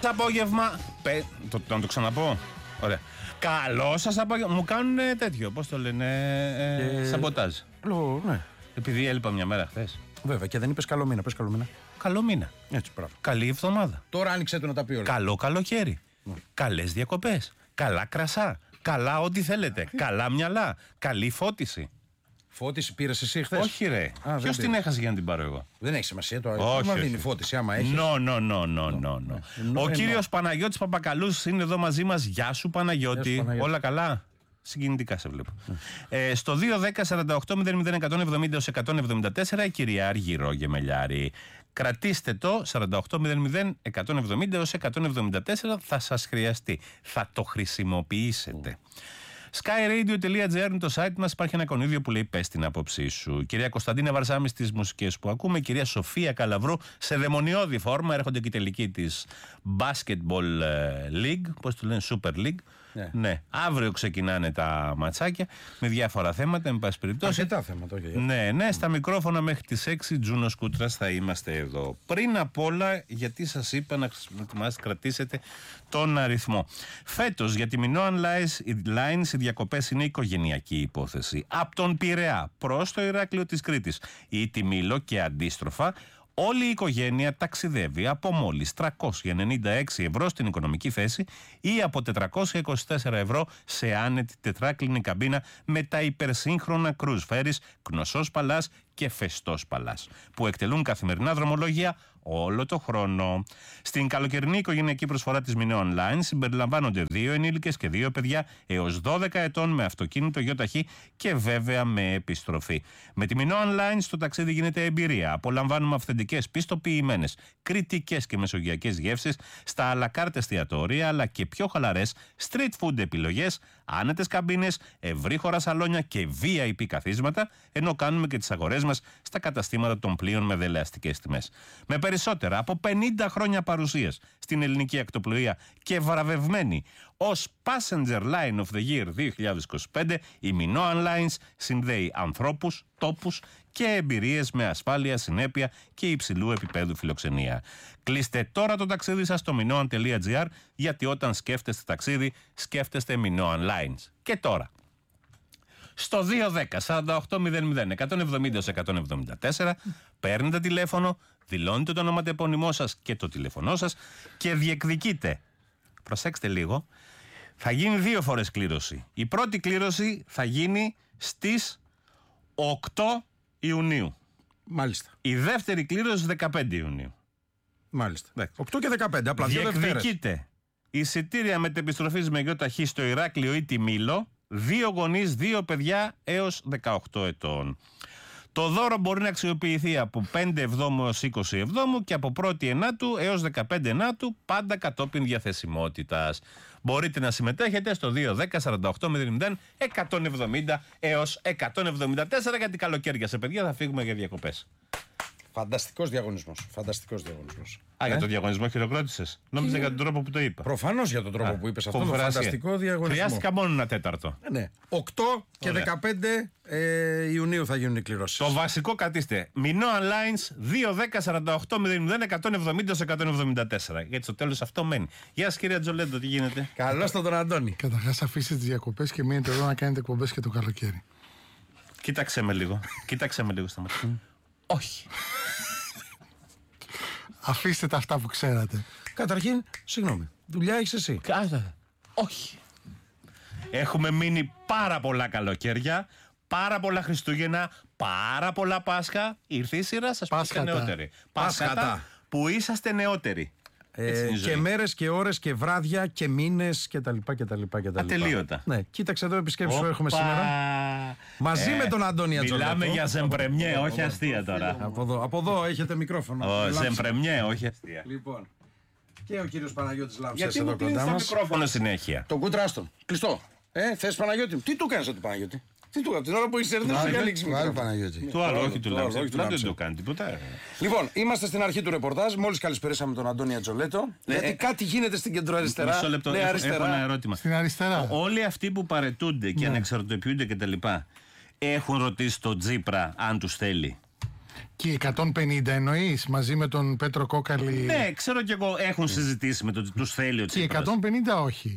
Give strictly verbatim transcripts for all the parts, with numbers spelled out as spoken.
Απόγευμα. Πε... Το, το, να το ξαναπώ. Ωραία. Καλό σας απόγευμα. Μου κάνουν τέτοιο, πώς το λένε, ε, ε, σαμποτάζ. Λο, ναι. Επειδή έλειπα μια μέρα χθες. Βέβαια, και δεν είπες καλό μήνα. Πες καλό μήνα. Καλό μήνα. Έτσι, μπράβο. Καλή εβδομάδα. Τώρα άνοιξε το να τα πει όλα. Καλό καλοκαίρι. Mm. Καλές διακοπές. Καλά κρασά. Καλά ό,τι θέλετε. Καλά μυαλά. Καλή φώτιση. Φώτιση πήρες εσύ χθες? Όχι, ρε. Ποιος την έχασε για να την πάρω εγώ? Δεν έχει σημασία το όχι. Μα δίνει φώτιση, άμα έχει. No, no, no, no, no, no. Ο κύριος Παναγιώτης Παπακαλούς είναι εδώ μαζί μας. Γεια σου, Παναγιώτη. Όλα καλά? Συγκινητικά σε βλέπω. Mm. Ε, στο δύο δέκα σαράντα οκτώ μηδέν μηδέν εκατόν εβδομήντα εκατόν εβδομήντα τέσσερα η κυρία Αργυρό Γεμελιάρη. Κρατήστε το σαράντα οκτώ μηδέν μηδέν εκατόν εβδομήντα εκατόν εβδομήντα τέσσερα, θα σας χρειαστεί. Θα το χρησιμοποιήσετε. skyradio.gr είναι το site μας. Υπάρχει ένα εικονίδιο που λέει πες την άποψή σου. Κυρία Κωνσταντίνα Βαρσάμι στις μουσικές που ακούμε. Κυρία Σοφία Καλαβρού σε δαιμονιώδη φόρμα. Έρχονται και οι τελικοί της Basketball League. Πώς το λένε, Super League. Ναι. ναι. Αύριο ξεκινάνε τα ματσάκια με διάφορα θέματα. Εν πάση περιπτώσει. Αρκετά θέματα, όχι. Ναι, ναι, στα μικρόφωνα μέχρι τις έξι. Τζούνος Κούτρας θα είμαστε εδώ. Πριν απ' όλα, γιατί σας είπα να κρατήσετε τον αριθμό. Φέτος για τη Minoan Lines οι διακοπές είναι οικογενειακή υπόθεση. Από τον Πειραιά προς το Ηράκλειο της Κρήτης ή τη Μήλο και αντίστροφα. Όλη η οικογένεια ταξιδεύει από μόλις τριακόσια ενενήντα έξι ευρώ στην οικονομική θέση ή από τετρακόσια είκοσι τέσσερα ευρώ σε άνετη τετράκλινη καμπίνα με τα υπερσύγχρονα cruise ferries Κνωσός Παλάς και Φεστός Παλάς, που εκτελούν καθημερινά δρομολόγια όλο το χρόνο. Στην καλοκαιρινή οικογενειακή προσφορά της Minoan Lines συμπεριλαμβάνονται δύο ενήλικες και δύο παιδιά έως δώδεκα ετών με αυτοκίνητο γιοταχή και βέβαια με επιστροφή. Με τη Minoan Lines το ταξίδι γίνεται εμπειρία. Απολαμβάνουμε αυθεντικές, πιστοποιημένες, κριτικές και μεσογειακές γεύσεις στα αλακάρτ εστιατόρια, αλλά και πιο χαλαρές street food επιλογές, άνετες καμπίνες, ευρύχωρα σαλόνια και βι άι πι καθίσματα, ενώ κάνουμε και τις αγορές μας στα καταστήματα των πλοίων με δελεαστικές τιμές. Με περισσότερα από πενήντα χρόνια παρουσίας στην ελληνική ακτοπλοεία και βραβευμένη ως Passenger Line of the Year δύο χιλιάδες είκοσι πέντε, η Minoan Lines συνδέει ανθρώπους, τόπους και εμπειρίες με ασφάλεια, συνέπεια και υψηλού επίπεδου φιλοξενία. Κλείστε τώρα το ταξίδι σας στο minoan τελεία gr, γιατί όταν σκέφτεστε ταξίδι, σκέφτεστε Minoan Lines. Και τώρα, στο δύο δέκα σαράντα οκτώ μηδέν μηδέν εκατόν εβδομήντα εκατόν εβδομήντα τέσσερα παίρνετε τηλέφωνο, δηλώνετε το ονοματεπώνυμό σας και το τηλεφωνό σας και διεκδικείτε. Προσέξτε λίγο, θα γίνει δύο φορές κλήρωση. Η πρώτη κλήρωση θα γίνει στις οκτώ Ιουνίου. Μάλιστα. Η δεύτερη κλήρωση δεκαπέντε Ιουνίου. Μάλιστα. οκτώ και δεκαπέντε, απλά δύο Δευτέρες. Διεκδικείτε εισιτήρια μετεπιστροφής με γιοταχή στο Ηράκλειο ή τη Μήλο, δύο γονείς, δύο παιδιά έως δεκαοκτώ ετών. Το δώρο μπορεί να αξιοποιηθεί από πέντε Εβδόμου έως είκοσι Εβδόμου και από πρώτη Ενάτου έως δεκαπέντε Ενάτου, πάντα κατόπιν διαθεσιμότητας. Μπορείτε να συμμετέχετε στο δύο δέκα σαράντα οκτώ μηδέν μηδέν εκατόν εβδομήντα έως εκατόν εβδομήντα τέσσερα, γιατί καλοκαίρια σε παιδιά θα φύγουμε για διακοπές. Φανταστικός διαγωνισμός. Φανταστικός διαγωνισμός. Α, ε? για τον διαγωνισμό χειροκρότησες? Νόμιζα για τον τρόπο που το είπα. Προφανώς για τον τρόπο Α, που είπες αυτό. Το φανταστικό διαγωνισμό. Χρειάστηκα μόνο ένα τέταρτο. Ε, ναι. οκτώ και Ωραία. δεκαπέντε ε, Ιουνίου θα γίνουν οι κληρώσεις. Το βασικό κατήστε. Minoan Lines δύο δέκα σαράντα οκτώ μηδέν μηδέν εκατόν εβδομήντα εκατόν εβδομήντα τέσσερα. Γιατί στο τέλος αυτό μένει. Γεια σας, κυρία Τζολέντο, τι γίνεται? Καλώς τον Αντώνη. Καταρχάς, αφήστε τις διακοπές και μείνετε εδώ να κάνετε εκπομπές και το καλοκαίρι. Κοίταξε με λίγο. Κοίταξε με λίγο στα μάτια. Όχι. Αφήστε τα αυτά που ξέρατε. Καταρχήν, συγγνώμη, δουλειά έχεις εσύ? Κάτα. Όχι. Έχουμε μείνει πάρα πολλά καλοκαίρια, πάρα πολλά Χριστούγεννα, πάρα πολλά Πάσχα. Ήρθε η σειρά σας που είστε νεότεροι. Πάσχατα που είσαστε νεότεροι. Ε, και μέρες και ώρες και βράδια και μήνες και τα λοιπά και τα λοιπά και τα λοιπά. Ατελείωτα. Ναι, κοίταξε εδώ επισκέψεις που έχουμε σήμερα. Μαζί ε, με τον Αντώνη Ατζολέτο. Μιλάμε για ζεμπρεμιέ, όχι αστεία τώρα. Από εδώ, από εδώ έχετε μικρόφωνο. Ο ζεμπρεμιέ, όχι αστεία. Λοιπόν, και ο κύριος Παναγιώτης Λάμψης. Γιατί εδώ μου κλείνεις το μικρόφωνο συνέχεια? Τον κούτραστον. Κλειστό. Ε, θες Παναγιώτη μου? Τι του κάνεις του Παναγιώτη? Τι του κάνεις? Την ώρα που είσαι έρθει, δεν σου ανοίξει του άλλου Παναγιώτη. Του άλλου, όχι του Λάμψη. Δεν του κάνει τίποτα. Λοιπόν, είμαστε στην αρχή του ρεπορτάζ. Μόλις καλησπερίσαμε τον Αντώνη Ατζολέτο. Γιατί κάτι γίνεται στην κεντροαριστερά. Μισό λεπτό, έχω ένα ερώτημα. Στην αριστερά. Όλοι αυτοί που παρετούνται και ανεξαρτοποιούνται κτλ. Έχουν ρωτήσει τον Τσίπρα αν τους θέλει? Και οι εκατόν πενήντα εννοείς μαζί με τον Πέτρο Κόκαλη. Ναι, ξέρω κι εγώ, έχουν συζητήσει με το ότι τους θέλει ο Και οι Τσίπρας. εκατόν πενήντα όχι.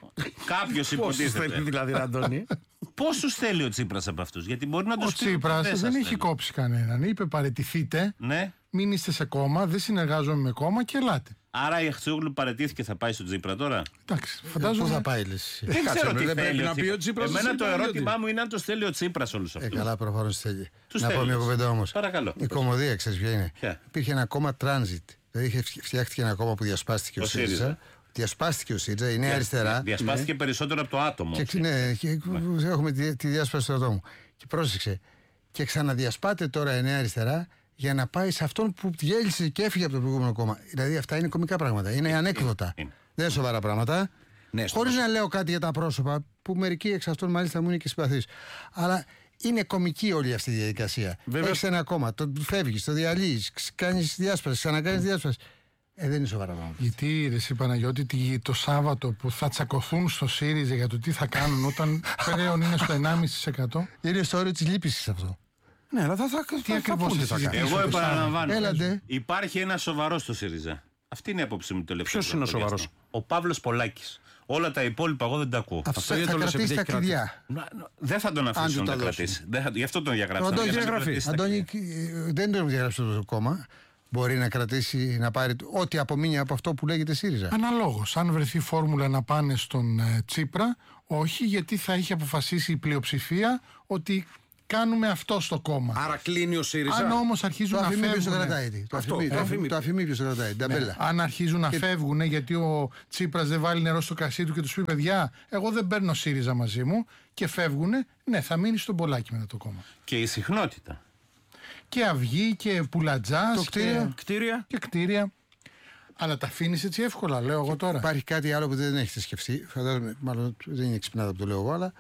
Κάποιος Πόσους θέλει υποτίθεται. δηλαδή, Αντώνη? Πόσους θέλει ο Τσίπρας από αυτούς, γιατί μπορεί να Ο τους πει. Τσίπρας σας δεν έχει θέλει. κόψει κανέναν. Είπε παραιτηθείτε, Ναι. μην είστε σε κόμμα, δεν συνεργάζομαι με κόμμα και ελάτε. Άρα η Αχτσιόγλου παρετήθηκε, θα πάει στον Τσίπρα τώρα. Εντάξει, Πού φαντάζομαι. θα πάει η λύση? Δεν κάτσε, ξέρω ρε, τι δεν θέλει πρέπει ο να πει ο Τσίπρας Εμένα στον το Τσίπρα, ερώτημά μου είναι αν τους θέλει ο Τσίπρας όλους Ε, αυτούς. καλά, προφανώς θέλει. Τους Να πω θέλει. μια κουβέντα όμως. Παρακαλώ. Η Κομμωδία, ξέρεις ποια είναι? Ποια? Υπήρχε ένα κόμμα Transit. Δηλαδή είχε φτιάχτηκε ένα κόμμα που διασπάστηκε ο, Ο ΣΥΡΙΖΑ. ΣΥΡΙΖΑ. Διασπάστηκε ο ΣΥΡΙΖΑ, η Νέα Αριστερά. Διασπάστηκε περισσότερο από το άτομο. Και, ναι, και έχουμε τη, τη διάσπαση του ατόμου. Και πρόσεξε. Και ξαναδιασπάται τώρα η Νέα Αριστερά για να πάει σε αυτόν που διέλυσε και έφυγε από το προηγούμενο κόμμα. Δηλαδή αυτά είναι κωμικά πράγματα. Είναι ανέκδοτα. είναι. Δεν είναι σοβαρά πράγματα. Ναι, στο Χωρίς να λέω κάτι για τα πρόσωπα, που μερικοί εξ αυτών μάλιστα μου είναι και συμπαθείς. Αλλά είναι κωμική όλη αυτή η διαδικασία. Έχεις ένα κόμμα, το φεύγεις, το διαλύεις, κάνεις διάσπαση, ξανακάνεις διάσπαση. Ε, δεν είναι σοβαρά πράγματα. Γιατί ρε εσύ Παναγιώτη, τι- το Σάββατο που θα τσακωθούν στο ΣΥΡΙΖΑ για το τι θα κάνουν όταν πλέον είναι στο ενάμιση τοις εκατό. Είναι στο όριο της λύπησης αυτό. Ναι, αλλά θα, θα, Τι θα, ακριβώς πούνε, θα θα συζητήσουν. κάνουν. Εγώ το επαναλαμβάνω. Έλατε. Υπάρχει ένα σοβαρό στο ΣΥΡΙΖΑ. Αυτή είναι η απόψη μου τελευταία. Ποιος είναι ο σοβαρός? Ο Παύλος Πολάκης. Όλα τα υπόλοιπα εγώ δεν τα ακούω. Αυτό Αυτό θα, γιατί θα το λες κρατήσει τα επειδή έχει κλειδιά. Να- να- Δεν θα τον Αν αφήσουν του να τα τα δώσουν. κρατήσει. Δεν θα- Γι' αυτό τον διαγράψαν. Αντώνη, για να μην διαγραφή. κρατήσει τα Αντώνη, κλειδιά. ε, δεν το διαγράψει το κόμμα. Μπορεί να κρατήσει, να πάρει ό,τι απομείνει από αυτό που λέγεται ΣΥΡΙΖΑ. Αναλόγως, αν βρεθεί φόρμουλα να πάνε στον ε, Τσίπρα, όχι, γιατί θα είχε αποφασίσει η πλειοψηφία ότι κάνουμε αυτό στο κόμμα. Άρα κλείνει ο ΣΥΡΙΖΑ. Αν όμως αρχίζουν Το να αφημί ποιος το φεύγουν. κρατάει. τι? Το Αυτό, αφημί- το το αφημί. αφημί- Το αφημί ποιος το κρατάει. την ταμπέλα. Αν αρχίζουν να φεύγουν γιατί ο Τσίπρας δεν βάλει νερό στο κρασί του και τους πει παιδιά, εγώ δεν παίρνω ΣΥΡΙΖΑ μαζί μου και φεύγουν, ναι, θα μείνει στον Πολάκη μετά το κόμμα. Και η συχνότητα. Και αυγή και πουλατζάς Το κτίριο. και, Κτίρια. και κτίρια. Αλλά τα αφήνει έτσι εύκολα, λέω εγώ τώρα. Υπάρχει κάτι άλλο που δεν έχετε σκεφτεί. Φαντάζομαι, μάλλον δεν είναι εξυπνάδα που το λέω εγώ, αλλά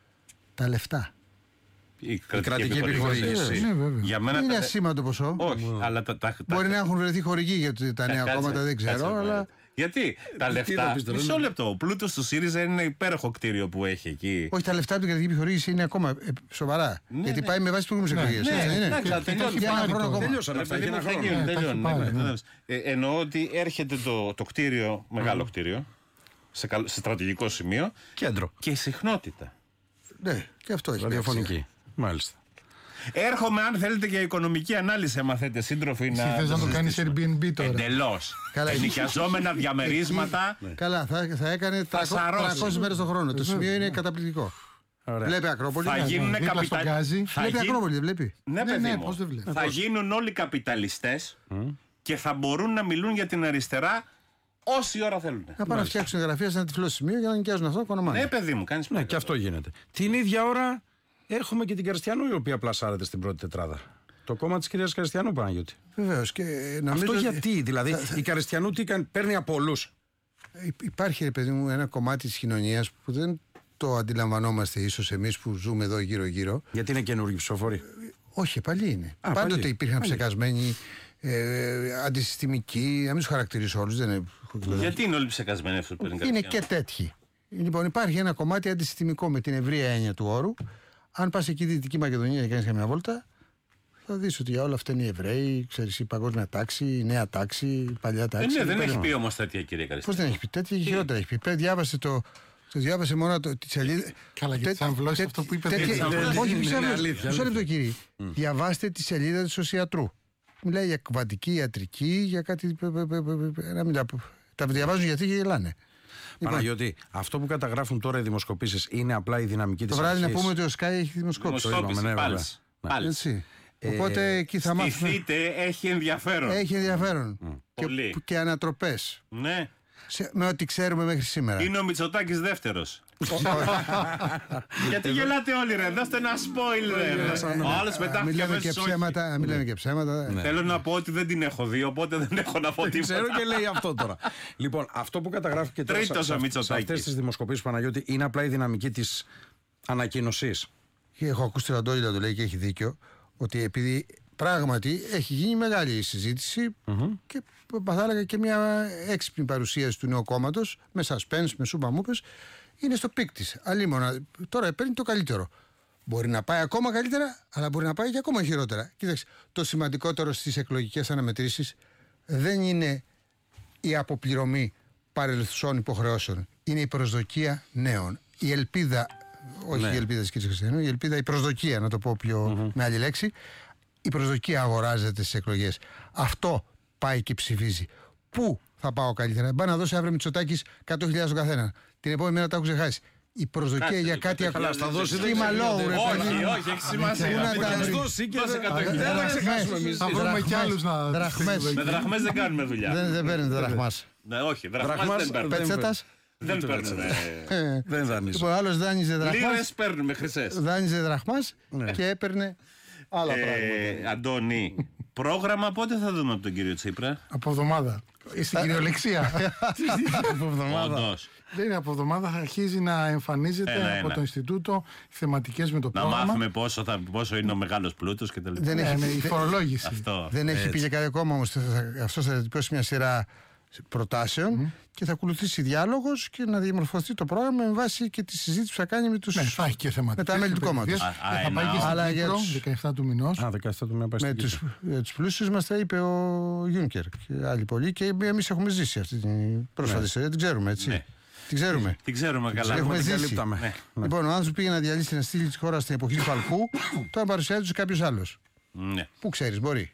τα λεφτά. Η κρατική επιχορήγηση. Ναι, βέβαια. Για μένα Είναι τα- ασήμαντο ποσό. Όχι, αλλά τα, τα, Μπορεί τα- να έχουν βρεθεί χορηγοί για το- τα νέα Κάτσε, κόμματα, δεν κάτσε, ξέρω, βέβαια. αλλά. Γιατί τα Τι λεφτά. να πεις τώρα, Μισό ναι. λεπτό. Ο πλούτος του ΣΥΡΙΖΑ είναι ένα υπέροχο κτίριο που έχει εκεί. Όχι, τα λεφτά από την κρατική επιχορήγηση είναι ακόμα ε, σοβαρά. Γιατί ναι. πάει με βάση τι προηγούμενε εκλογέ. Ναι, εντάξει, αλλά Και- τελειώνει. και Για ένα πάρει χρόνο το- ακόμα. Τελειώσαν Ρε αυτά. παιδί Έχει ένα μου, θα χρόνο. γίνουν, Ναι, τα τελειώνουν, έχει ναι, πάρει, ναι. ναι. Ε, εννοώ ότι έρχεται το, το κτίριο, μεγάλο κτίριο, σε, καλ- σε στρατηγικό σημείο Κέντρο. και η συχνότητα. Ναι, και αυτό έχει. μια αξία. Ραδιοφωνική. Μάλιστα. Έρχομαι, αν θέλετε, για οικονομική ανάλυση, άμα θέλετε, σύντροφοι, Εσύ να. θες να το κάνεις Airbnb τώρα. Εντελώ. Καλά, Ενοικιαζόμενα διαμερίσματα. Καλά, θα, θα έκανε Θα σαρώσει. τριακόσιες μέρες το χρόνο. Το σημείο είναι καταπληκτικό. Ωραία. Βλέπει Ακρόπολη. Θα Ναι, γίνουν δίπλα στον καπιτα... Γκάζι. θα Βλέπει γίν- Ακρόπολη, δεν βλέπει. Ναι, Ναι, παιδί ναι, μου. πώς δεν βλέπει. Θα γίνουν όλοι καπιταλιστές και θα μπορούν να μιλούν για την αριστερά όση ώρα θέλουν. Θα πάνε να φτιάξουν γραφεία σε ένα τυφλό σημείο για να νοικιάζουν αυτό το όνομα. Ναι, παιδί μου, κάνεις Ναι, πράγμα. και αυτό γίνεται. Την ίδια ώρα έχουμε και την Καριστιανού, η οποία πλασάρεται στην πρώτη τετράδα. Το κόμμα τη κυρία Καριστιανού, Παναγιώτη. Βεβαίω. Αυτό γιατί, δηλαδή, η Καριστιανού τι κάνει, παίρνει από όλου. Υπάρχει, ρε παιδί μου, ένα κομμάτι τη κοινωνία που δεν το αντιλαμβανόμαστε ίσω εμεί που ζούμε εδώ γύρω-γύρω. Γιατί είναι καινούργιοι ψηφοφόροι. Όχι, παλιοί είναι. Α, Πάντοτε παλιοί. υπήρχαν Παλιοί. ψεκασμένοι, ε, αντισυστημικοί. Να μην του χαρακτηρίσω όλου. Δεν είναι... Γιατί είναι όλοι ψεκασμένοι αυτό που παίρνει είναι Καριστιανού? και τέτοιοι. Λοιπόν, υπάρχει ένα κομμάτι αντισυστημικό με την ευρεία έννοια του όρου. Αν πα εκεί τη Δυτική Μακεδονία και κάνει καμιά βόλτα, θα δει ότι για όλα αυτά είναι οι Εβραίοι, ξέρεις, η παγκόσμια τάξη, η νέα τάξη, η παλιά Ε, τάξη. ναι, δεν έχει πει όμως τέτοια, κυρία Πώ Καριστιανού. δεν έχει πει τέτοια, χειρότερα έχει πει. Πέ, διάβασε το. Το διάβασε μόνο το, τη σελίδα. Καλά, γιατί θα αμβλώσει αυτό που είπε. τέτοια- δεν θα είναι. αμβλώσει. Όχι, Είναι μισό λεπτό, αλήθεια, μισό λεπτό, αλήθεια. κύριε. Διαβάστε τη σελίδα του οσιατρού. Μιλάει για κβαντική ιατρική, για κάτι. πε- πε- πε- πε- πε- να μην τα- Τα διαβάζουν γιατί και γελάνε. Παναγιώτη, αυτό που καταγράφουν τώρα οι δημοσκοπήσεις είναι απλά η δυναμική Το της βράδυ να αρχής. πούμε ότι ο Sky έχει δημοσκόπηση. Δημοσκόπηση, είπαμε, ναι, πάλς. βέβαια. Πάλς. Έτσι. Οπότε εκεί θα μάθουμε. Στηθείτε, έχει ενδιαφέρον. Έχει ενδιαφέρον. Πολύ. Και, και ανατροπές. Ναι. Σε- με ό,τι ξέρουμε μέχρι σήμερα. Είναι ο Μητσοτάκης δεύτερος. Γιατί γελάτε όλοι, ρε. Δώστε ένα spoiler. Ο άλλος μετά Α, Μιλάμε και αμέσως όχι. ψέματα. Μιλάμε και ψέματα. Θέλω να πω ότι δεν την έχω δει, οπότε δεν έχω να πω Δεν ξέρω τίποτα. και λέει αυτό τώρα. Λοιπόν, αυτό που καταγράφει και τώρα Τρίτος σε, ο σε, σε Μητσοτάκης. αυτές τις δημοσκοπήσεις, Παναγιώτη, είναι απλά η δυναμική της ανακοίνωσης. Και έχω ακούσει τον Αντώνη να το λέει και έχει δίκιο. Ότι επειδή πράγματι έχει γίνει μεγάλη συζήτηση και θα έλεγα και μια έξυπνη παρουσίαση του νέου κόμματος με suspense, με σούπα μούπες, είναι στο πικ της. Αλίμονα. Τώρα παίρνει το καλύτερο. Μπορεί να πάει ακόμα καλύτερα, αλλά μπορεί να πάει και ακόμα χειρότερα. Κοίταξε, το σημαντικότερο στις εκλογικές αναμετρήσεις δεν είναι η αποπληρωμή παρελθουσών υποχρεώσεων. Είναι η προσδοκία νέων. Η ελπίδα, όχι ναι. η ελπίδα της κ. Χριστιανού, η ελπίδα, η προσδοκία, να το πω πιο mm-hmm. με άλλη λέξη. Η προσδοκία αγοράζεται στις εκλογές. Αυτό πάει και ψηφίζει. Πού θα πάω καλύτερα? Πάει να δώσει αύριο Μητσοτάκης εκατό χιλιάδες τον καθένα. Την επόμενη μέρα τα έχω ξεχάσει. Η προσδοκία Κάτσε, για κάτι ακόμα. Θα δώσει σχήμα λόγου, ρε παιδί. Όχι, όχι, έχει σημασία. Πού να τα δώσει και δεν θα ξεχάσουμε εμείς. Θα βρούμε κι άλλους να. Με δραχμές δεν κάνουμε δουλειά. Δεν παίρνετε δραχμάς. Όχι, δραχμάς δεν παίρνουμε. Πετσέτας. Δεν παίρνουμε. Δεν δανείζουμε. Λοιπόν, άλλος δάνειζε δραχμάς. Λίρες παίρνουμε χρυσές. Δάνειζε δραχμάς και έπαιρνε άλλα πράγματα. Αντώνη, πρόγραμμα πότε θα δούμε από τον κύριο Τσίπρα? Από εβδομάδα. Στην κυριολεξία. Από εβδομάδα. Όντως. Δεν είναι από εβδομάδα, θα αρχίζει να εμφανίζεται Ένα, από ένα. το Ινστιτούτο θεματικές με το Να πρόγραμμα. μάθουμε πόσο, θα, πόσο είναι ο μεγάλος πλούτος και τα λοιπά. Δεν Ναι, έχει, ναι, η φορολόγηση. Αυτό. δεν έχει Έτσι. πει και κάτι ακόμα όμως. Αυτό θα διατυπώσει μια σειρά προτάσεων mm. και θα ακολουθήσει διάλογος και να διαμορφωθεί το πρόγραμμα με βάση και τη συζήτηση που θα κάνει με, τους... Ναι, θα έχει και θεματικές. με τα μέλη του κόμματος. Θα πάει και Αλλά στην για Κύπρο, τους- δεκαεφτά του μηνός. Α, δεκαεφτά του μήνα πάει Με στην τους, Κύπρο. ε, τους πλούσιους μας τα είπε ο Γιούνκερ και άλλοι πολλοί και εμείς έχουμε ζήσει αυτή την πρόσφατη ιστορία. Την ξέρουμε, έτσι. Ναι. Την ξέρουμε. Την ξέρουμε καλά. Έχουμε την ζήσει. καλύπταμε. Ναι. Λοιπόν, ο άνθρωπος πήγε να διαλύσει ένα στήλι της χώρας στην εποχή του Φαλκού, τώρα παρουσιάζεται κάποιος άλλος. Ναι. Πού ξέρεις, μπορεί.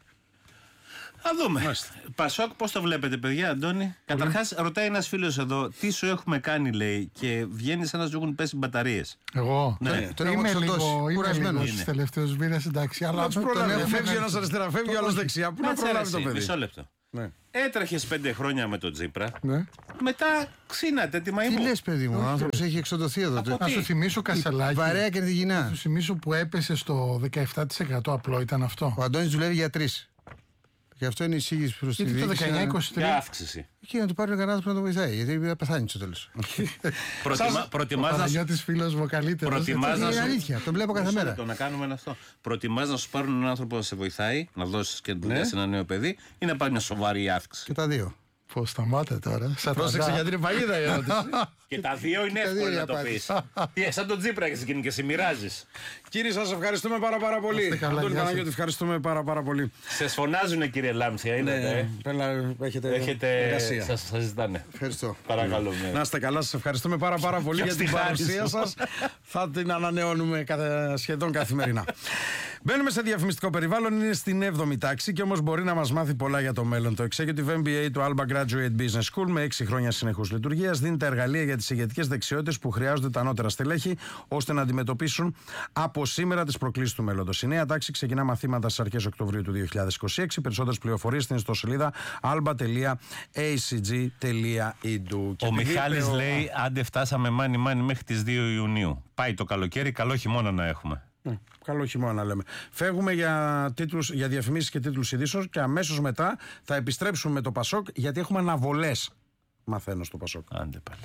Θα δούμε. Πασόκ, πώς το βλέπετε, παιδιά, Αντώνη? Καταρχάς, ρωτάει ένας φίλος εδώ, τι σου έχουμε κάνει, λέει, και βγαίνει σαν να σου έχουν πέσει μπαταρίες. Εγώ. Ναι. Τον έχουμε Είμαι εξοντώσει. λίγο, είμαι Κουρασμένος. λίγο Είναι. στους τελευταίους μήνες, εντάξει. Αλλά Να τους τον προλάβει. έχω- Φεύγει ένας αριστερά, φεύγει ο άλλος δεξιά. Πού να Κάτσε, ρε, προλάβει το εσύ, παιδί. Μισό λεπτό. Ναι. Έτρεχες πέντε χρόνια με τον Τσίπρα. Ναι. Μετά ξύνατε τη μαϊμού. Τι λες, παιδί μου, ο άνθρωπος έχει εξοντωθεί εδώ. Από Να τι? σου θυμίσω Κασελάκη. Βαρέα και Να διγυνά. σου θυμίσω που έπεσε στο δεκαεφτά τοις εκατό απλό, ήταν αυτό. Ο Αντώνης δουλεύει για τρεις. Γι' αυτό είναι η εισήγηση προς τη Γιατί το διοίκηση. δεκαεννιά να- είκοσι τρία. Για αύξηση. Και να του πάρει κανένα που να το βοηθάει, γιατί θα πεθάνει στο τέλος. Προτιμά, Ο προτιμάς να σου Παναγιώτης φίλος μου, ο καλύτερος. Προτιμάς να Είναι σου. αλήθεια, τον βλέπω κάθε Μισό μέρα. λεπτό, να κάνουμε ένα αυτό. Προτιμάς να σου πάρουν έναν άνθρωπο να σε βοηθάει, να δώσεις και δουλειά σε ένα νέο παιδί, ή να πάρει μια σοβαρή αύξηση? Και τα δύο. Πώς σταμάτε τώρα. Σαν Πρόσεξε ταντά. γιατί είναι παγίδα η ερώτηση. Και τα δύο είναι τα δύο εύκολο η να το απάντηση. πεις. Τι, σαν τον Τσίπρα έχεις γίνει και σε μοιράζεις. Κύριοι, σας ευχαριστούμε πάρα πάρα πολύ. Είστε καλά, Αντώνη γεια σας. Παναγιώτη, ευχαριστούμε πάρα πάρα πολύ. Σε σφωνάζουνε, κύριε Λάμψια, είδατε. ε. Πέλα, έχετε, Έχετε. εργασία. Σας σας ζητάνε. Ευχαριστώ. Παρακαλώ. ναι. Να είστε καλά, σας ευχαριστούμε πάρα πάρα πολύ για την τη χάρη παρουσία σου. σας. Θα την ανανεώνουμε καθε- σχεδόν καθημερινά. Μπαίνουμε σε διαφημιστικό περιβάλλον, είναι στην έβδομη τάξη και όμως μπορεί να μας μάθει πολλά για το μέλλον. Το Executive εμ μπι έι του Alba Graduate Business School με έξι χρόνια συνεχούς λειτουργίας δίνει τα εργαλεία για τις ηγετικές δεξιότητες που χρειάζονται τα ανώτερα στελέχη ώστε να αντιμετωπίσουν από σήμερα τις προκλήσεις του μέλλοντος. Η νέα τάξη ξεκινά μαθήματα στις αρχές Οκτωβρίου του δύο χιλιάδες είκοσι έξι. Περισσότερες πληροφορίες στην ιστοσελίδα alba τελεία a c g τελεία e d u. Ο Μιχάλης λέει: άντε, φτάσαμε μάνι μάνι μέχρι τις δύο Ιουνίου. Πάει το καλοκαίρι, καλό χειμώνα να έχουμε. Ναι, καλό χειμώνα λέμε. Φεύγουμε για, τίτλους, για διαφημίσεις και τίτλους ειδήσεων και αμέσως μετά θα επιστρέψουμε με το Πασόκ γιατί έχουμε αναβολές. Μαθαίνω στο Πασόκ. Άντε πάλι.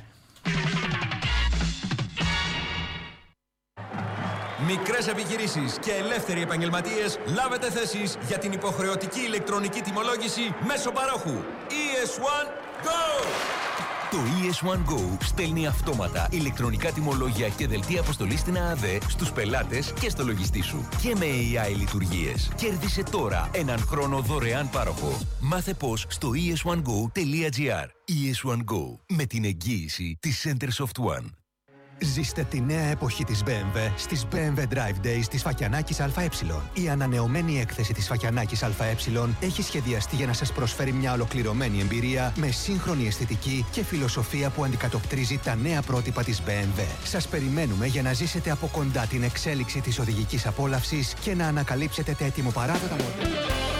Μικρές επιχειρήσεις και ελεύθεροι επαγγελματίες, λάβετε θέσεις για την υποχρεωτική ηλεκτρονική τιμολόγηση μέσω παρόχου. ι ες ουάν Go! Το ι ες ουάν Go στέλνει αυτόματα ηλεκτρονικά τιμολόγια και δελτία αποστολής στην ΑΑΔΕ στους πελάτες και στο λογιστή σου. Και με έι άι λειτουργίες. Κέρδισε τώρα έναν χρόνο δωρεάν πάροχο. Μάθε πώς στο ι ες ουάν γκο τελεία τζι άρ. ι ες ουάν Go, με την εγγύηση της Centersoft One. Ζήστε τη νέα εποχή της μπι εμ ντάμπλιου στις μπι εμ ντάμπλιου Drive Days της Φακιανάκης ΑΕ. Η ανανεωμένη έκθεση της Φακιανάκης ΑΕ έχει σχεδιαστεί για να σας προσφέρει μια ολοκληρωμένη εμπειρία με σύγχρονη αισθητική και φιλοσοφία που αντικατοπτρίζει τα νέα πρότυπα της μπι εμ ντάμπλιου. Σας περιμένουμε για να ζήσετε από κοντά την εξέλιξη της οδηγικής απόλαυσης και να ανακαλύψετε τα ετοιμοπαράδοτα μοντέλα.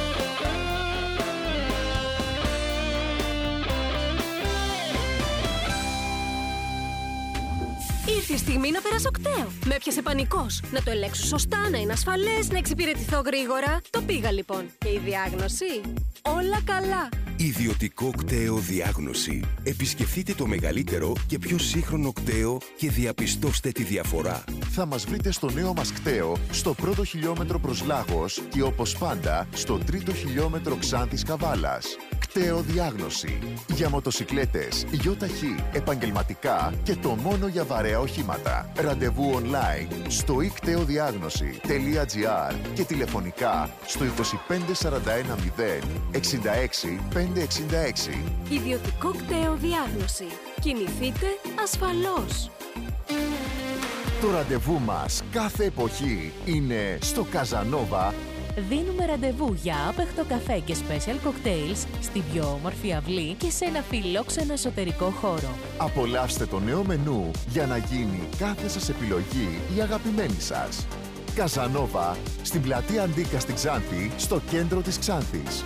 Ήρθε η στιγμή να περάσω οκτέο. Με έπιασε πανικός. Να το ελέγξω σωστά, να είναι ασφαλές, να εξυπηρετηθώ γρήγορα. Το πήγα λοιπόν. Και η διάγνωση? Όλα καλά. Ιδιωτικό κτέο διάγνωση. Επισκεφτείτε το μεγαλύτερο και πιο σύγχρονο κτέο και διαπιστώστε τη διαφορά. Θα μας βρείτε στο νέο μας κτέο, στο πρώτο χιλιόμετρο προς Λάγος και όπως πάντα στο τρίτο χιλιόμετρο Ξάνθης Καβάλας. Κταίο Διάγνωση. Για μοτοσικλέτες, γιοταχή, επαγγελματικά και το μόνο για βαρέα οχήματα. Ραντεβού online στο i κταίο διάγνωση τελεία gr και τηλεφωνικά στο είκοσι πέντε σαράντα ένα μηδέν εξήντα έξι πεντακόσια εξήντα έξι. Ιδιωτικό Κταίο Διάγνωση. Κινηθείτε ασφαλώς. Το ραντεβού μας κάθε εποχή είναι στο Καζανόβα. Δίνουμε ραντεβού για άπεχτο καφέ και special cocktails στην πιο όμορφη αυλή και σε ένα φιλόξενο εσωτερικό χώρο. Απολαύστε το νέο μενού για να γίνει κάθε σας επιλογή η αγαπημένη σας. Καζανόβα, στην πλατεία Αντίκα στην Ξάνθη, στο κέντρο της Ξάνθης.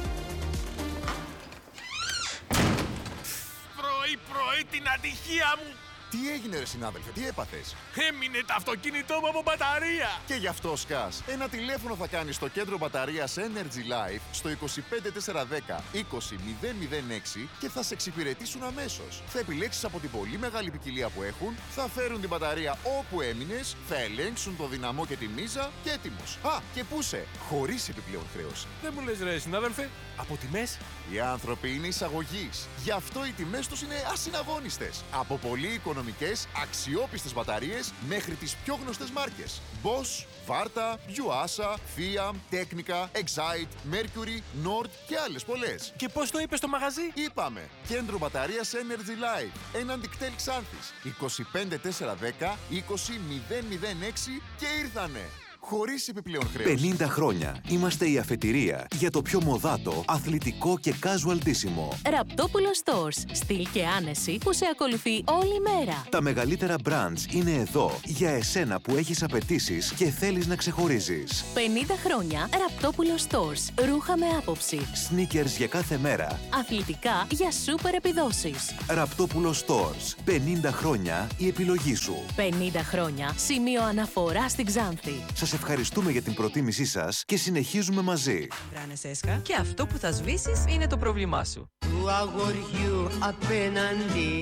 Πρωί-πρωί την ατυχία μου! Τι έγινε ρε συνάδελφε, τι έπαθες? Έμεινε το αυτοκίνητό μου από μπαταρία! Και γι' αυτό σκάς. Ένα τηλέφωνο θα κάνεις στο κέντρο μπαταρίας Energy Life στο είκοσι πέντε τετρακόσια δέκα είκοσι μηδέν μηδέν έξι και θα σε εξυπηρετήσουν αμέσως. Θα επιλέξεις από την πολύ μεγάλη ποικιλία που έχουν, θα φέρουν την μπαταρία όπου έμεινες, θα ελέγξουν το δυναμό και τη μίζα και έτοιμος. Α, και πούσε, χωρίς επιπλέον χρέωση. Δεν μου λες ρε συνάδελφε, από τιμές? Οι άνθρωποι είναι εισαγωγής. Γι' αυτό οι τιμές τους είναι ασυναγώνιστες. Από πολύ οικονομικές, αξιόπιστες μπαταρίες μέχρι τις πιο γνωστές μάρκες. Bosch, Varta, Yuasa, Fiat, Technica, Excite, Mercury, Nord και άλλες πολλές. Και πώς το είπες στο μαγαζί? Είπαμε, κέντρο μπαταρίας Energy Life, έναντι κτέλ Ξάνθης, είκοσι πέντε τετρακόσια δέκα είκοσι μηδέν μηδέν έξι και ήρθανε. Χωρίς επιπλέον χρέος. πενήντα χρόνια είμαστε η αφετηρία για το πιο μοδάτο, αθλητικό και casual ντύσιμο. Ραπτόπουλο Stores. Στυλ και άνεση που σε ακολουθεί όλη μέρα. Τα μεγαλύτερα brands είναι εδώ για εσένα που έχεις απαιτήσεις και θέλεις να ξεχωρίζεις. πενήντα χρόνια Ραπτόπουλο Stores. Ρούχα με άποψη. Sneakers για κάθε μέρα. Αθλητικά για σούπερ επιδόσεις. Ραπτόπουλο Stores. πενήντα χρόνια η επιλογή σου. πενήντα χρόνια σημείο αναφορά στην Ξάνθη. Σας ευχαριστούμε για την προτίμησή σας και συνεχίζουμε μαζί. Βράνες έσκα και αυτό που θα σβήσεις είναι το πρόβλημά σου. Του αγοριού απέναντι.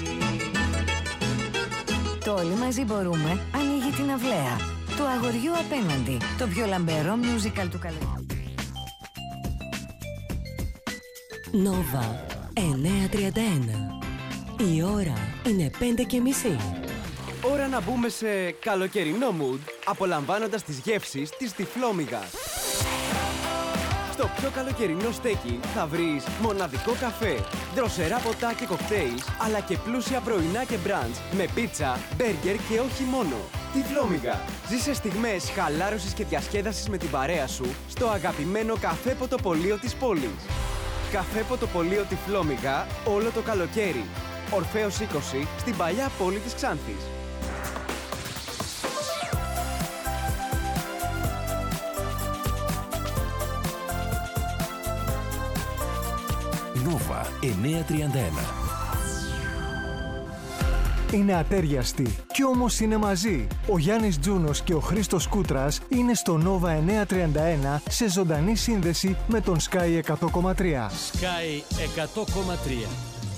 Το Όλοι μαζί μπορούμε ανοίγει την αυλαία. Του αγοριού απέναντι. Το πιο λαμπερό musical του καλοκαιριού. Νόβα εννιακόσια τριάντα ένα. Η ώρα είναι πέντε και μισή. Ώρα να μπούμε σε καλοκαιρινό mood, απολαμβάνοντας τις γεύσεις της Τυφλόμυγας. Στο πιο καλοκαιρινό στέκι θα βρεις μοναδικό καφέ, δροσερά ποτά και κοκτέιλς, αλλά και πλούσια πρωινά και μπραντς με πίτσα, μπέργκερ και όχι μόνο. Τυφλόμυγα. Ζήσε στιγμές χαλάρωσης και διασκέδασης με την παρέα σου στο αγαπημένο καφέ ποτοπολείο της πόλης. Καφέ ποτοπολείο Τυφλόμυγα όλο το καλοκαίρι. Ορφέως είκοσι στην παλιά πόλη της Ξάνθης. Νόβα εννιακόσια τριάντα ένα. Είναι ατέριαστοι κι όμως είναι μαζί. Ο Γιάννης Τζούνος και ο Χρήστος Κούτρας είναι στο Νόβα εννιακόσια τριάντα ένα σε ζωντανή σύνδεση με τον Sky εκατό κόμμα τρία. Sky εκατό κόμμα τρία.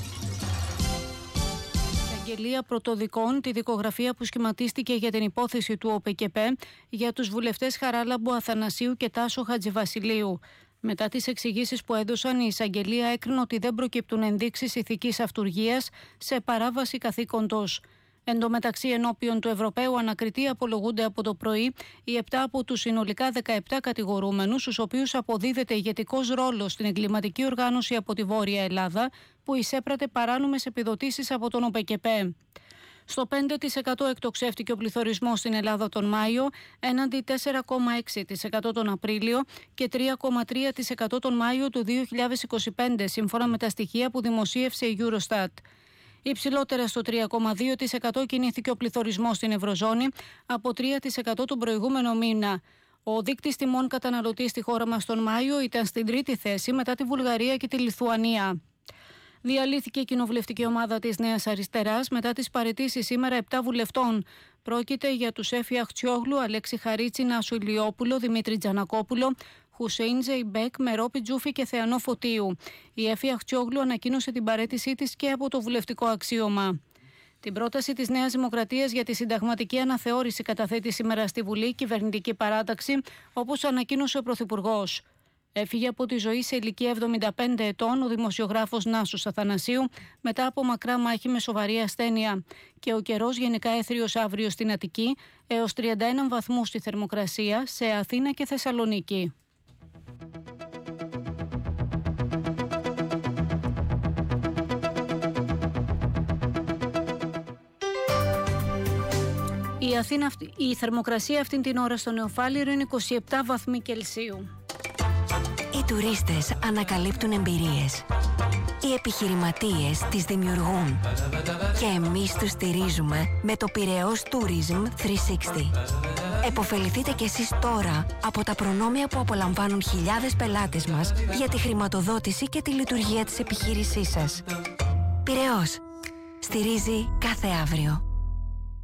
Αγγελία Πρωτοδικών, τη δικογραφία που σχηματίστηκε για την υπόθεση του ΟΠΕΚΕΠΕ για τους βουλευτές Χαράλαμπου Αθανασίου και Τάσο Χατζηβασιλείου. Μετά τις εξηγήσεις που έδωσαν, η εισαγγελία έκρινε ότι δεν προκύπτουν ενδείξεις ηθικής αυτουργίας σε παράβαση καθήκοντος. Εν τω μεταξύ, ενώπιον του Ευρωπαίου Ανακριτή απολογούνται από το πρωί οι επτά από τους συνολικά δεκαεπτά κατηγορούμενους, στους οποίους αποδίδεται ηγετικός ρόλος στην εγκληματική οργάνωση από τη Βόρεια Ελλάδα, που εισέπρατε παράνομες επιδοτήσεις από τον ΟΠΕΚΕΠΕ. Στο πέντε τοις εκατό εκτοξεύτηκε ο πληθωρισμός στην Ελλάδα τον Μάιο, έναντι τέσσερα κόμμα έξι τοις εκατό τον Απρίλιο και τρία κόμμα τρία τοις εκατό τον Μάιο του δύο χιλιάδες είκοσι πέντε, σύμφωνα με τα στοιχεία που δημοσίευσε η Eurostat. Υψηλότερα στο τρία κόμμα δύο τοις εκατό κινήθηκε ο πληθωρισμός στην Ευρωζώνη, από τρία τοις εκατό τον προηγούμενο μήνα. Ο δείκτης τιμών καταναλωτή στη χώρα μας τον Μάιο ήταν στην τρίτη θέση μετά τη Βουλγαρία και τη Λιθουανία. Διαλύθηκε η κοινοβουλευτική ομάδα της Νέας Αριστεράς μετά τις παραιτήσεις σήμερα επτά βουλευτών. Πρόκειται για τους Έφη Αχτσιόγλου, Αλέξη Χαρίτσι, Νάσου Ηλιόπουλο, Δημήτρη Τζανακόπουλο, Χουσέιν Ζεϊμπέκ, Μερόπη Τζούφη και Θεανό Φωτίου. Η Έφη Αχτσιόγλου ανακοίνωσε την παραίτησή της και από το βουλευτικό αξίωμα. Την πρόταση της Νέας Δημοκρατίας για τη συνταγματική αναθεώρηση καταθέτει σήμερα στη Βουλή η κυβερνητική παράταξη, όπως ανακοίνωσε ο Πρωθυπουργός. Έφυγε από τη ζωή σε ηλικία εβδομήντα πέντε ετών ο δημοσιογράφος Νάσος Αθανασίου μετά από μακρά μάχη με σοβαρή ασθένεια. Και ο καιρός γενικά έθριος αύριο στην Αττική έως τριάντα ένα βαθμούς στη θερμοκρασία σε Αθήνα και Θεσσαλονίκη. Η, Αθήνα, η θερμοκρασία αυτήν την ώρα στο Νεοφάλιρο είναι είκοσι επτά βαθμοί Κελσίου. Οι τουρίστες ανακαλύπτουν εμπειρίες. Οι επιχειρηματίες τις δημιουργούν. Και εμείς τους στηρίζουμε με το Πειραιώς Tourism τριακόσια εξήντα. Εποφεληθείτε κι εσείς τώρα από τα προνόμια που απολαμβάνουν χιλιάδες πελάτες μας για τη χρηματοδότηση και τη λειτουργία της επιχείρησής σας. Πειραιώς. Στηρίζει κάθε αύριο.